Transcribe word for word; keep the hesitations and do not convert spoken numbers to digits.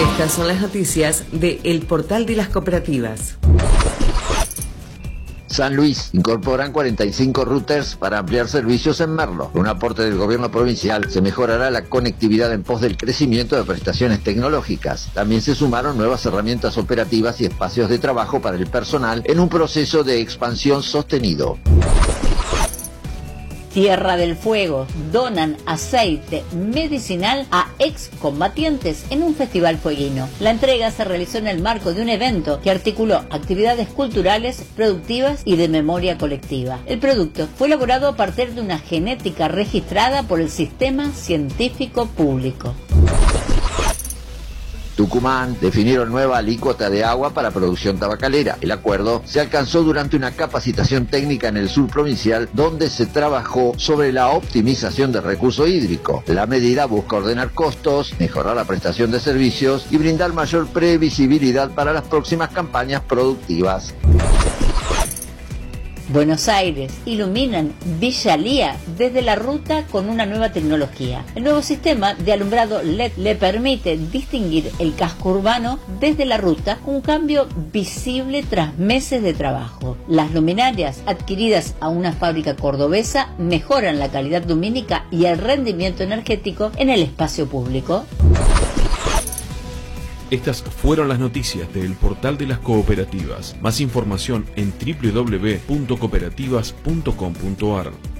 Estas son las noticias de El Portal de las Cooperativas. San Luis incorporan cuarenta y cinco routers para ampliar servicios en Merlo. Con un aporte del gobierno provincial se mejorará la conectividad en pos del crecimiento de prestaciones tecnológicas. También se sumaron nuevas herramientas operativas y espacios de trabajo para el personal en un proceso de expansión sostenido. Tierra del Fuego donan aceite medicinal a excombatientes en un festival fueguino. La entrega se realizó en el marco de un evento que articuló actividades culturales, productivas y de memoria colectiva. El producto fue elaborado a partir de una genética registrada por el Sistema Científico Público. Tucumán definieron nueva alícuota de agua para producción tabacalera. El acuerdo se alcanzó durante una capacitación técnica en el sur provincial donde se trabajó sobre la optimización del recurso hídrico. La medida busca ordenar costos, mejorar la prestación de servicios y brindar mayor previsibilidad para las próximas campañas productivas. Buenos Aires iluminan Villa Lía desde la ruta con una nueva tecnología. El nuevo sistema de alumbrado L E D le permite distinguir el casco urbano desde la ruta, un cambio visible tras meses de trabajo. Las luminarias adquiridas a una fábrica cordobesa mejoran la calidad lumínica y el rendimiento energético en el espacio público. Estas fueron las noticias del Portal de las Cooperativas. Más información en doble u doble u doble u punto cooperativas punto com punto a r.